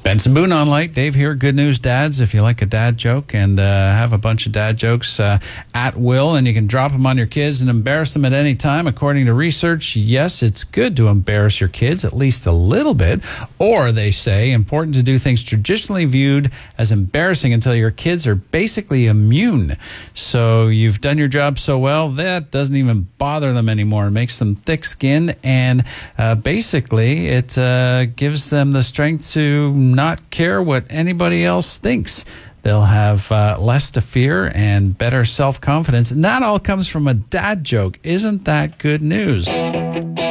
Benson Boone on Light. Dave here. Good news, dads. If you like a dad joke and have a bunch of dad jokes at will, and you can drop them on your kids and embarrass them at any time. According to research, yes, it's good to embarrass your kids at least a little bit. Or, they say, important to do things traditionally viewed as embarrassing until your kids are basically immune. So you've done your job so well, that doesn't even bother them anymore. It makes them thick-skinned, and basically it gives them the strength to not care what anybody else thinks. They'll have less to fear and better self-confidence. And that all comes from a dad joke. Isn't that good news?